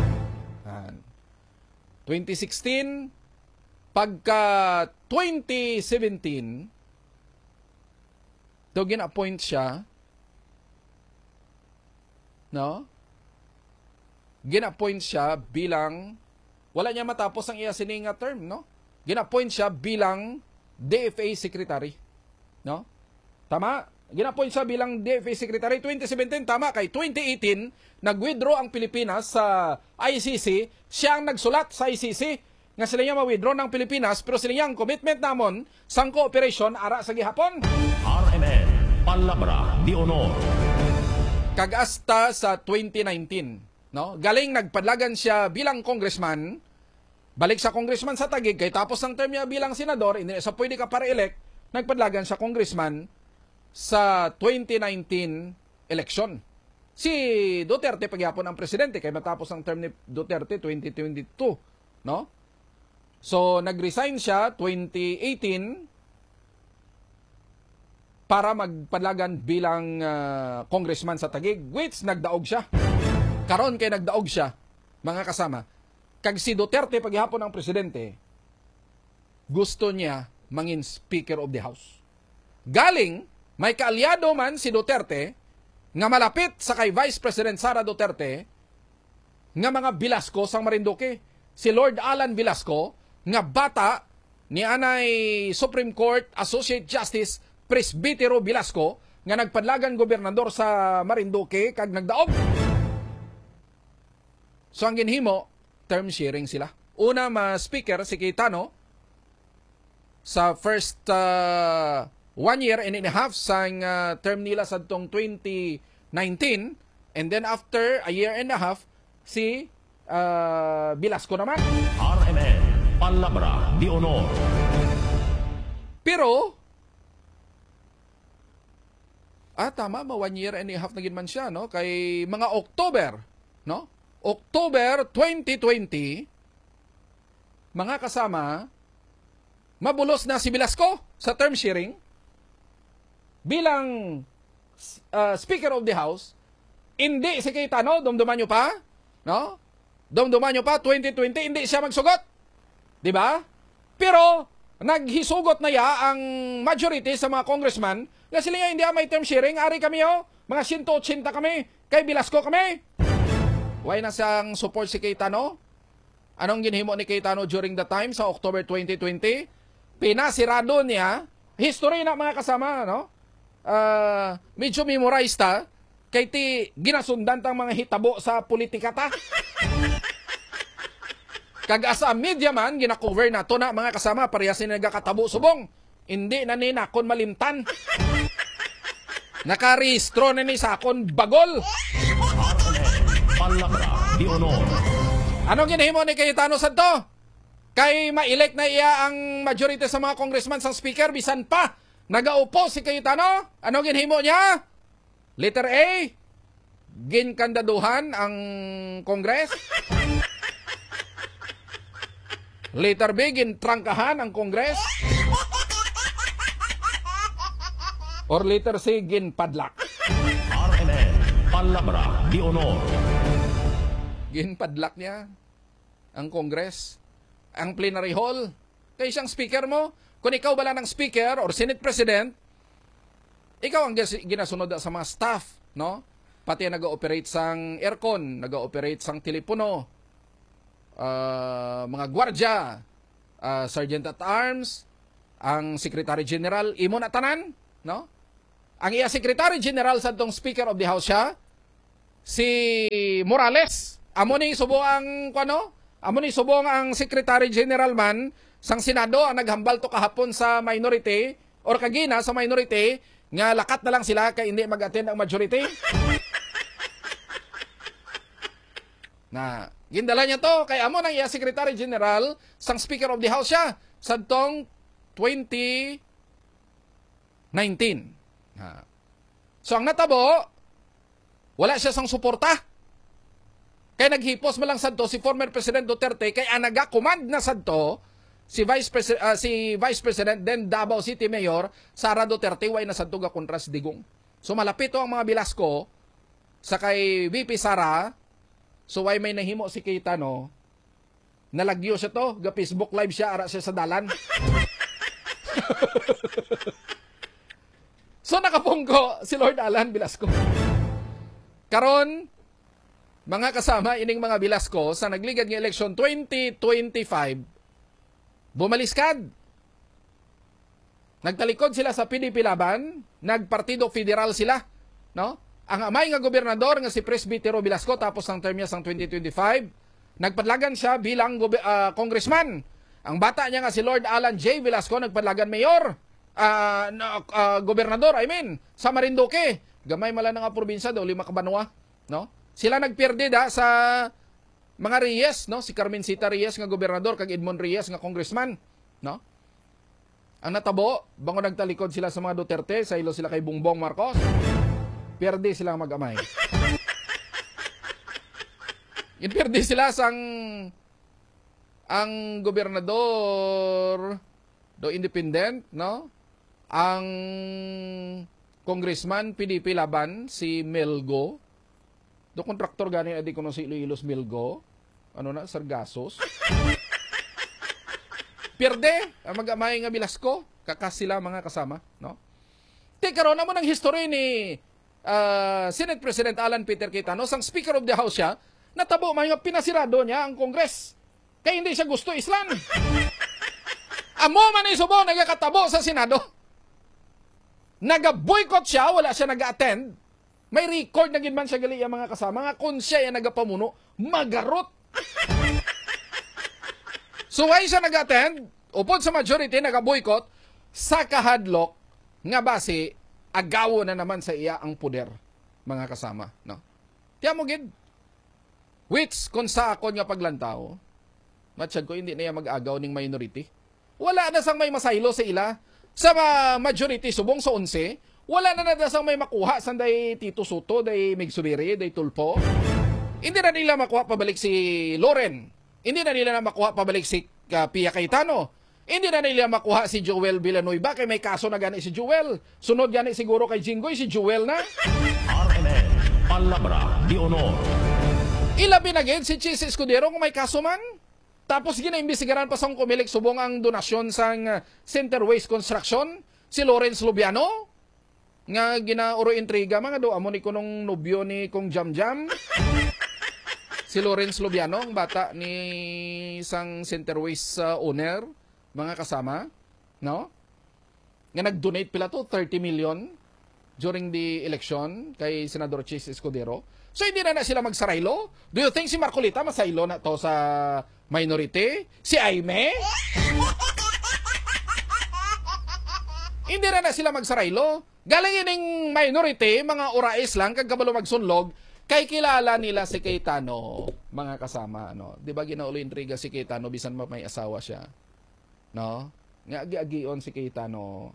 twenty sixteen, pagka twenty seventeen, daw gina-appoint siya, no? Gina-appoint siya bilang, wala niya matapos ang iya sininga term, no? Gina-appoint siya bilang D F A Secretary, no? Tama? Gina-appoint siya bilang D F A Secretary twenty seventeen, tama? Kay twenty eighteen, nag-withdraw ang Pilipinas sa I C C, siya ang nagsulat sa I C C nga sila niya ma-withdraw ng Pilipinas, pero sila niya ang commitment namon sang cooperation ara sa gihapon. R M N, Palabra de Honor. Kag-asta sa twenty nineteen, no? Galing nagpadlagan siya bilang congressman, balik sa congressman sa Taguig, kay tapos ang term niya bilang senador, hindi sa pwede ka para elect, nagpadlagan siya congressman sa twenty nineteen election. Si Duterte pagyapon ang presidente, kay matapos ang term ni Duterte twenty twenty-two, no? So, nag-resign siya twenty eighteen para magpadlagan bilang uh, congressman sa Taguig, which nagdaog siya. Karon kay nagdaog siya, mga kasama. Kag si Duterte paghapon ang presidente, gusto niya mangin Speaker of the House. Galing, may kaalyado man si Duterte nga malapit sa kay Vice President Sara Duterte nga mga Velasco sang Marinduque. Si Lord Alan Velasco, nga bata ni anay Supreme Court Associate Justice Presbitero Velasco nga nagpadlagan gobernador sa Marinduque kag nagdaog. So ang ginhimo, term sharing sila. Una, ma-speaker si Cayetano sa first uh, one year and a half sa uh, term nila sa tong twenty nineteen, and then after a year and a half si uh, Velasco naman. R M N, Palabra de Honor. Pero, ah, tama, ma one year and a half na gid man siya, no? Kay mga October, no? October twenty twenty, mga kasama, mabulos na si Velasco sa term sharing bilang uh, Speaker of the House. Hindi si Cayetano, dumduman nyo pa, no? Dumduman nyo pa, twenty twenty, hindi siya magsugot. Diba? Pero, naghisugot na ya ang majority sa mga congressman na sila nga hindi may term sharing. Ari kami, oh, mga one hundred eighty kami, kay Velasco kami. Why na siyang support si Cayetano? Anong ginhimo ni Cayetano during the time sa October twenty twenty? Pinasirado niya, history na mga kasama, no? Uh, medyo memorized ta, kay ti ginasundan tang mga hitabo sa politika ta. Kag asa media man, gina-cover na to na mga kasama, parehas na nagkakatabo subong. Hindi na ni nakon malimtan. Nakarehistro na ni sakon bagol. Palabra de Honor. Anong ginahimo ni Cayetano sadto? Kay ma-elect na iya ang majority sa mga congressman sang speaker, bisan pa nagaupo si Cayetano. Anong ginahimo niya? Letter A, ginkandaduhan ang Kongres. Letter B, gintrangkahan ang Kongres. Or letter C, ginpadlak. R M N, Palabra de Honor. Ginpadlak niya ang Kongres, ang plenary hall, Kay siyang speaker mo. Kung ikaw bala ng speaker or Senate President, ikaw ang ginasunod sa mga staff, no? Pati nag-ooperate sang aircon, nag-ooperate sang telepono, uh, mga gwardya, uh, Sergeant at Arms, ang Secretary General, imo na tanan, no? Ang iya Secretary General sa tong Speaker of the House siya, si Morales. Amo ni subong ang kuno? Amo ni subong ang Secretary General man sang Senado ang naghambal to kahapon sa minority or kagina sa minority nga lakat na lang sila kay hindi mag-attend ang majority. Na gindala niya to kay amo nang iya Secretary General sang Speaker of the House siya sadtong twenty nineteen. Ha. So ang natabo wala siya sang suporta. Kaya naghipos man lang sadto si former President Duterte kay ang naga-command na sadto si Vice President uh, si Vice President then Davao City Mayor Sara Duterte way na sadto ga kontra sa digong. So malapit to ang mga Bilasco sa kay V P Sara. So way may nahimo si Cayetano. Nalagyo siya to, ga Facebook live siya ara siya sa dalan. So nakapungko si Lord Alan Velasco. Karon mga kasama ining mga Velasco sa nagligad ng election twenty twenty-five bumaliskad. Nagtalikod sila sa P D P laban, nagpartido federal sila, no? Ang amay nga gobernador nga si Presbytero Velasco tapos ang term niya sang twenty twenty-five, nagpadlagan siya bilang uh, congressman. Ang bata niya nga si Lord Alan J. Velasco nagpadlagan mayor, uh, uh, gobernador, I mean, sa Marinduque. Gamay mala nga probinsya daw lima ka banwa, no? Sila nagpierde da sa mga Reyes, no? Si Carmencita Reyes nga gobernador kag Edmond Reyes nga congressman, no? Ang natabo, bango nagtalikod sila sa mga Duterte, sa ilo sila kay Bongbong Marcos. Pierde sila mag-amay. Inpierde sila sang ang gobernador do independent, no? Ang congressman P D P laban si Melgo. Do kontraktor gani adi kuno si Iloilos Melgo. Ano na, Sargasos. Pierde ang mag-amay nga Velasco, kakas sila mga kasama, no? Te karon mo ng history ni uh, Senate President Alan Peter Cayetano sang Speaker of the House siya, natabo may nga pinasirado niya ang Congress. Kaya hindi siya gusto islan. Amo man isubo nagakatabo sa Senado. Naga-boycott siya, wala siya nag-attend. May record na ginman siya gali ang mga kasama nga kung siya yung nagapamuno, magarot. So why siya nag-attend? Upod sa majority, nag-boycott sa kahadlok nga base, agawo na naman sa iya ang puder, mga kasama. No? Tiyan mo gid. Which, kung sa ako nga paglantaw, matsyag ko, hindi na iya mag-agaw ning minority. Wala na sang may masaylo sa ila. Sa majority, subong sa onse, wala na na sang may makuha sanday Tito Soto, day Migsubiri, day Tulfo. Hindi na nila makuha pabalik si Loren. Hindi na nila na makuha pabalik si uh, Pia Cayetano. Hindi na nila makuha si Joel Villanueva kay may kaso na gani si Joel. Sunod gani siguro kay Jinggoy si Joel na. R N N, Palabra de Honor. Ilabi na gid si Chis Escudero kung may kaso man. Tapos ginaimbestigaran pa sang kumilik subong ang donasyon sang uh, Center Waste Construction si Lawrence Lubiano. Nga ginauro intriga mga do amo ni kunong nobyo ni kong Jam Jam. Si Lawrence Lubiano, ang bata ni isang Center Waste uh, owner, mga kasama, no? Nga nag-donate pila to thirty million during the election kay Senador Chis Escudero. So hindi na na sila magsaraylo. Do you think si Marcolita masaylo na to sa minority? Si Aime? Hindi na na sila magsaraylo. Galing ining minority, mga orais lang, kagkabalo magsunlog, kay kilala nila si Cayetano, mga kasama, no? Di ba ginaulo intriga si Cayetano, bisan ma may asawa siya? No? Nga agi-agion si Cayetano.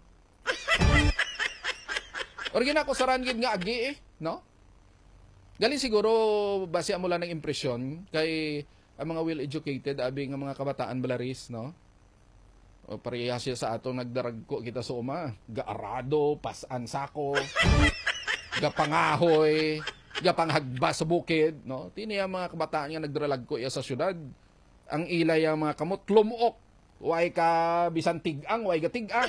Or ginako saran gid nga agi eh, no? Galing siguro, base mo lang ng impresyon, kay ang mga well-educated, abi nga mga kabataan balaris, no? O pareha siya sa atong nagdarag ko kita sa uma. Gaarado, pasan sako, gapangahoy, gapanghagba sa bukid, no? Tini ang mga kabataan nga nagdaralag ko iya sa syudad. Ang ilay ang mga kamot lumuok. way ka bisan tigang, way ka tigang.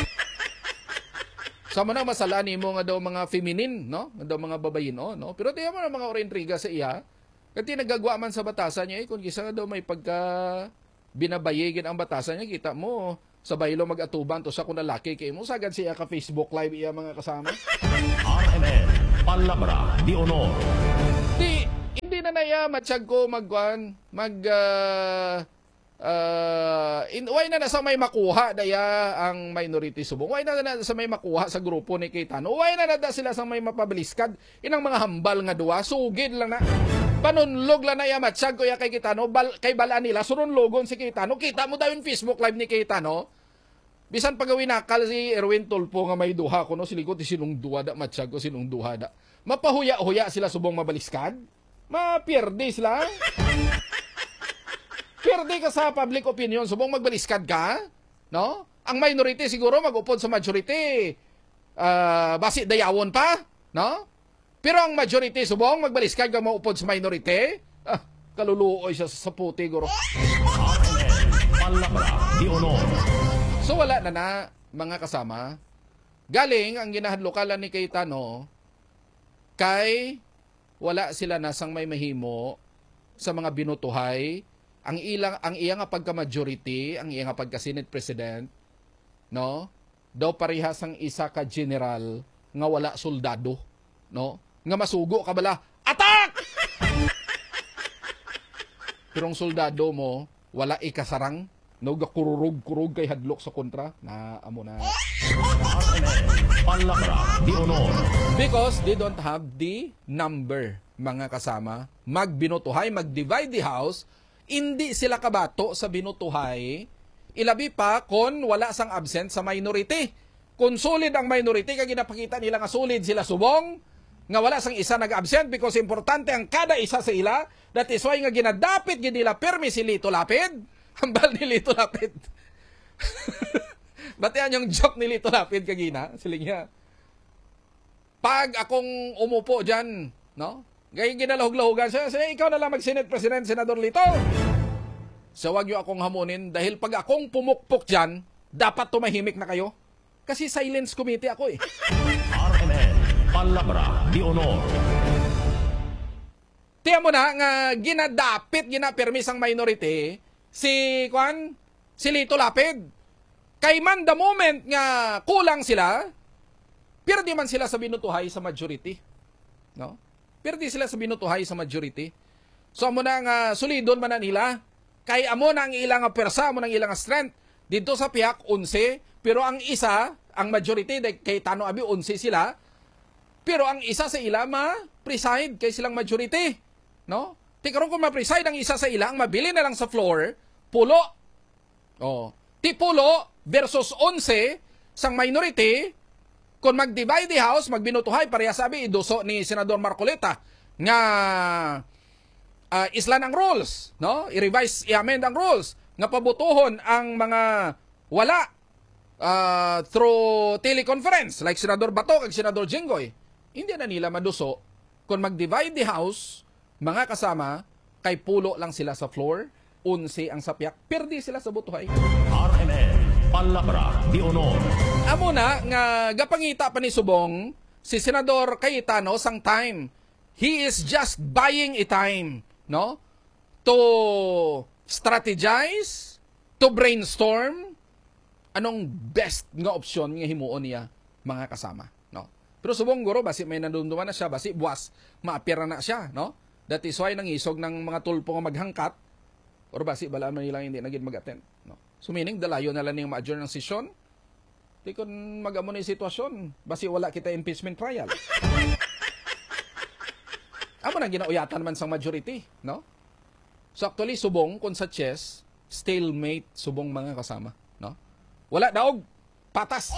Sama na masala ni mo nga daw mga feminine, no? Nga daw mga babayin, oh, no? Pero tiyan mo na mga orintriga sa iya. Kasi nagagawa man sa batasan niya, eh, kung kisa daw may pagka binabayigin ang batasan niya, kita mo, sa baylo mag-atuban to sa kung lalaki kay mo, sagad siya ka Facebook Live iya mga kasama. R M N, Palabra de Honor. Di, hindi na naya matsyag ko magwan, mag, uh, uh, in, why na nasa may makuha daya ang minority subong, why na na sa may makuha sa grupo ni Cayetano, why na na sila sa may mapabiliskad, inang mga hambal nga duwa, sugid lang na. Panunlog lang na ya matsyag ko ya kay Cayetano, bal, kay balaan nila, surunlogon si Cayetano, kita mo daw yung Facebook Live ni Cayetano, bisan pagawin nakal si Erwin Tulfo nga may duha ko, no, silikot sinong duha da, matsyag ko sinong duha da. Mapahuya-huya sila subong mabaliskad, mapierde sila. Pierde ka sa public opinion, subong magbaliskad ka, no? Ang minority siguro mag-upod sa majority, uh, basi dayawon pa, no? Pero ang majority, subong, magbaliskad ka maupod sa minority. Ah, kaluluoy siya sa puti, guro. So wala na na, mga kasama. Galing, ang ginahadlokalan ni Cayetano, kay wala sila nasang may mahimo sa mga binutuhay. Ang ilang, ang iya nga pagka-majority, ang iya nga pagka-Senate President, no? Daw parehas ang isa ka general nga wala soldado, no? Nga masugo ka bala, attack! Pero ang soldado mo, wala ikasarang, no, gakururug-kurug kay hadlok sa kontra, na amo na. Because they don't have the number, mga kasama. Magbinotuhay, mag-divide the house, hindi sila kabato sa binutuhay, ilabi pa kung wala sang absent sa minority. Kung solid ang minority, kag ginapakita nila nga solid sila subong, nga wala sang isa nag-absent because importante ang kada isa sa ila. That is why nga ginadapit gid nila permi si Lito Lapid. Hambal ni Lito Lapid. Batian yung joke ni Lito Lapid kagina, siling niya. Pag akong umupo diyan, no? Gay ginalahog-lahogan siya, say, ikaw na lang mag-Senate President, Senador Lito. So wag yung akong hamunin dahil pag akong pumukpok diyan, dapat tumahimik na kayo. Kasi silence committee ako eh. R M N, Palabra de Honor. Tiyan mo na nga ginadapit, ginapermis ang minority si Kwan, si Lito Lapid. Kay man the moment nga kulang sila, pirdi man sila sa binutuhay sa majority. No? Pirdi sila sa binutuhay sa majority. So amo na nga sulidon man na nila. Kay amo na ang ilang persa, amo na ang ilang strength. Dito sa piyak, onse. Pero ang isa, ang majority, kay Tano Abi, onse sila. Pero ang isa sa ila, ma-preside kay silang majority. No? Tikaroon kung ma-preside ang isa sa ila, ang mabili na lang sa floor, pulo. Oh. Ti pulo versus onse sang minority, kung mag-divide the house, magbinutuhay, pareha sabi, iduso ni Senador Marcoleta, nga uh, islan ang rules, no? I-revise, i-amend ang rules, nga pabutuhon ang mga wala uh, through teleconference, like Senador Bato kag Senador Jinggoy. Hindi na nila maduso. Kung mag-divide the house, mga kasama, kay pulo lang sila sa floor, unsi ang sapyak, perdi sila sa butuhay. R M N, Palabra de Honor. Amo na nga gapangita pa ni Subong si Senador Cayetano sang time. He is just buying a time, no? To strategize, to brainstorm anong best nga opsyon nga himuon niya, mga kasama, no? Pero Subong guro basi may nandumduman na siya, basi buwas maapira na siya, no? That is why nangisog ng mga tulpo nga maghangkat or basi balaan man nila hindi naging mag-attend, no? So meaning dalayo na lang ning ma-adjourn ng session. Di kun mag-amo na yung sitwasyon, basi wala kita impeachment trial. Amo na ginauyatan man sang majority, no? So actually Subong kung sa chess, stalemate Subong, mga kasama, no? Wala daog, patas.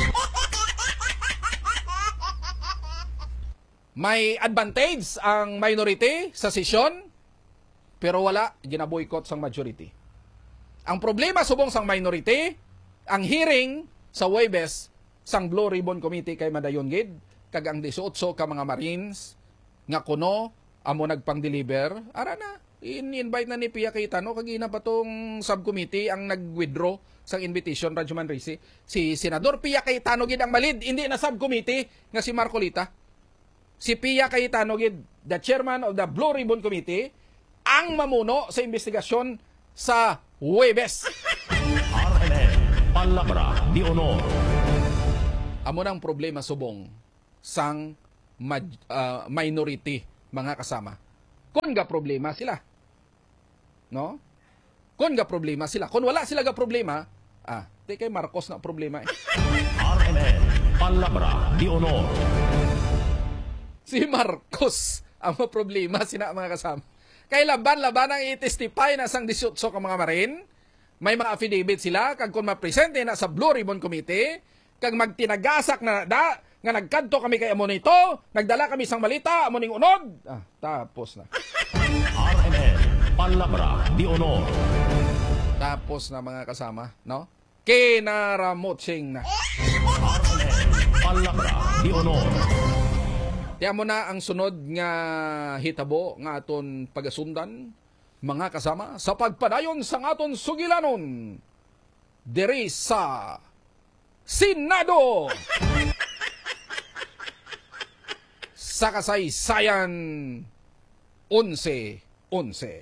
May advantage ang minority sa session, pero wala ginaboycott sang majority. Ang problema Subong sang minority, ang hearing sa Huwebes sang Blue Ribbon Committee kay Madayon gid, kag ang eighteen ka mga Marines nga kuno amo nagpang-deliver, ara na in-invite na ni Pia Cayetano kagina pa tong subcommittee ang nag-withdraw sa invitation Radyoman Risi. Si Senador Pia Cayetano gid ang malid, hindi na subcommittee nga si Marcolita. Si Pia Cayetano gid, the chairman of the Blue Ribbon Committee, ang mamuno sa investigasyon sa Huwebes. R M N Palabra de Honor. Amo nang problema subong sang maj- uh, minority mga kasama. Kung ga problema sila. No? Kung ga problema sila. Kung wala sila ga problema, ah, di kay Marcos na problema eh. R M N Palabra de Honor. Si Marcos ang problema sina mga kasama. Kay laban-laban ang i-testify na sang eighteen ka mga marin. May mga affidavit sila kag kung ma-presente na sa Blue Ribbon Committee, kag magtinagasak na da nga nagkanto kami kay amo nito, nagdala kami sang malita amo ning unod. Ah, tapos na. R M N Palabra de Honor. Tapos na mga kasama, no? Kinaramotsing na. R M N Palabra de Honor. Tiyan mo na ang sunod nga hitabo nga aton pagasundan, mga kasama, sa pagpadayon sa aton sugilanon diri sa Senado. Sa kasaysayan eleven eleven.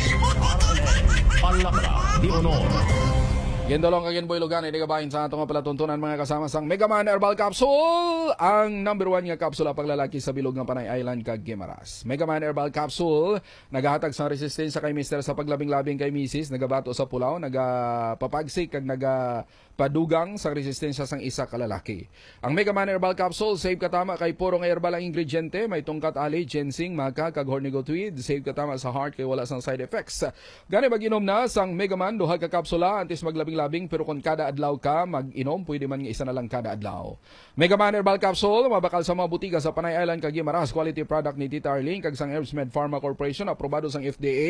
Palabra de Honor. Gendolong kagin boy lugan ay nagabahin sa atong palatuntunan mga kasama sang Megaman Herbal Capsule, ang number one nga kapsula paglalaki sa bilog nga Panay Island kag Guimaras. Megaman Herbal Capsule nagahatag sang resistensya kay mister sa paglabing-labing kay misis, nagabato sa pulaw, nagapapagsik kag nagapadugang sa resistensya sang isa ka lalaki. Ang Megaman Herbal Capsule save katama kay puro nga herbal ang ingrediente, may tungkat ali, ginseng, maca kag hornigo tweed, save katama sa heart kay wala sang side effects. Gani mag-inom na sang Megaman duha ka kapsula antes maglabing labing pero kung kada adlaw ka mag-inom, pwede man nga isa na lang kada adlaw. Megaman Herbal Capsule, mabakal sa mga butika sa Panay Island kag Guimaras, quality product ni Tita Arlene kag sang Herbsmed Pharma Corporation, aprobado sang F D A.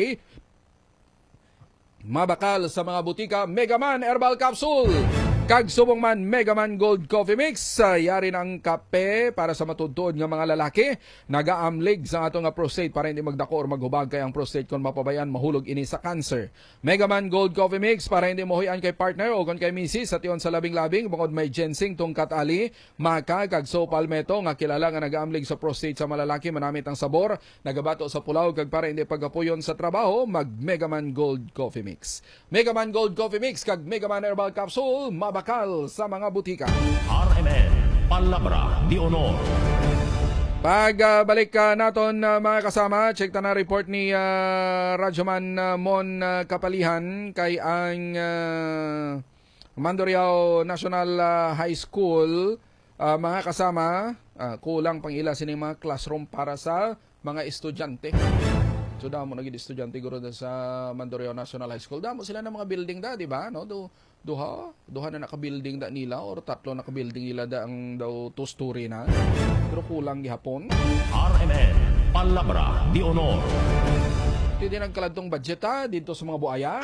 Mabakal sa mga butika, Megaman Herbal Capsule. Kag subong man Megaman Gold Coffee Mix, uh, yari ng kape para sa matudtod nga mga lalaki, nagaamlig sa ato nga prostate para hindi magdako or maghubag kay ang prostate kon mapabayan mahulog ini sa cancer. Megaman Gold Coffee Mix para hindi mohuyan kay partner o kon kay misis sa tion sa labing-labing, bukod may ginseng, tungkat ali, maca kag so palmetto nga kilala nga nagaamlig sa prostate sa malalaki, manamit ang sabor, nagabato sa pulaw kag para hindi pagkapuyon sa trabaho, mag Megaman Gold Coffee Mix. Megaman Gold Coffee Mix kag Megaman Herbal Capsule, bakal sa mga butika. R M N Palabra de Honor. Pagbalik uh, naton uh, mga kasama, check ta na report ni uh, Radyoman uh, Mon uh, Kapalihan kay ang uh, Mandurriao National uh, High School, uh, mga kasama, uh, kulang pang ila sining mga classroom para sa mga estudyante. So damo naging estudyante guro sa Mandurriao National High School. Damo sila ng mga building da, di ba? No, do duha, duha na naka-building da nila or tatlo naka-building nila da ang daw two-story na. Pero kulang gihapon. R M N Palabra de Honor. Hindi nagkaladtong budget ha dito sa mga buaya.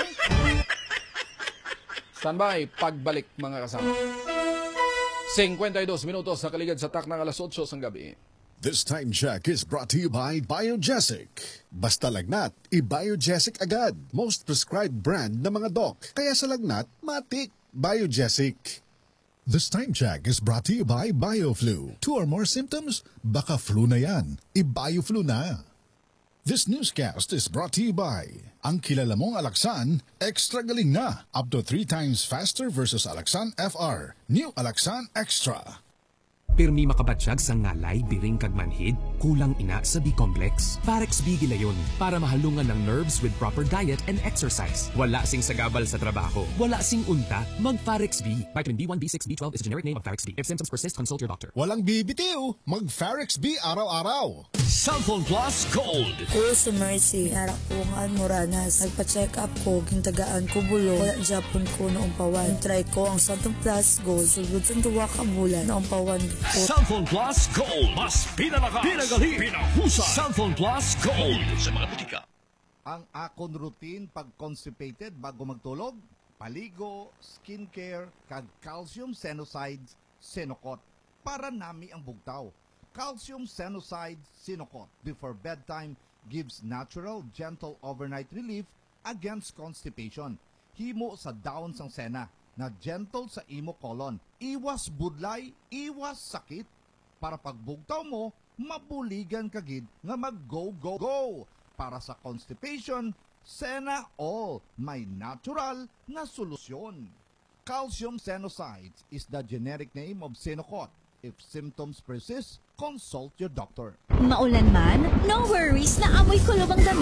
Standby, pagbalik mga kasama. fifty-two minutos na kaligad sa tak ng alas eight sang gabi. This time check is brought to you by Biogesic. Basta lagnat, i-Biogesic agad. Most prescribed brand na mga doc. Kaya sa lagnat, matik. Biogesic. This time check is brought to you by BioFlu. Two or more symptoms? Baka flu na yan. I-BioFlu na. This newscast is brought to you by ang kilala mong Alaxan, extra galing na. Up to three times faster versus Alaxan F R. New Alaxan Extra. Pirmi makabatsyag sa ngalay, biring kag manhid, kulang ina sa B-complex. Farex B gilayon para mahalungan ng nerves with proper diet and exercise. Wala sing sagabal sa trabaho, wala sing unta, mag Farex B. Vitamin B one, B six, B twelve is a generic name of Farex B. If symptoms persist, consult your doctor. Walang bibitiw, mag Farex B araw-araw. Cellphone Plus Gold. Ko si Mercy, harap ko ang Moranas. Nagpa-check up ko, gintagaan ko bulo. Wala Japon ko noong pawan. Try ko ang Cellphone Plus Gold. Sugod sa tuwa ka bulan noong pawan. Cellphone Plus Gold. Mas pinalakas, pinagali, pinahusa. Cellphone Plus Gold. Sa mga butika. Ang akon routine pag constipated bago magtulog, paligo, skincare, kag calcium senosides, Senokot. Para nami ang bugtaw. Calcium senosides, Senokot. Before bedtime, gives natural, gentle overnight relief against constipation. Himo sa daon sang sena na gentle sa imo colon. Iwas budlay, iwas sakit. Para pagbugtaw mo, mabuligan kagid nga mag-go, go, go. Para sa constipation, Sena All, may natural na solusyon. Calcium Senosides is the generic name of Senokot. If symptoms persist, consult your doctor. Maulan man, no worries na amoy kulubang damit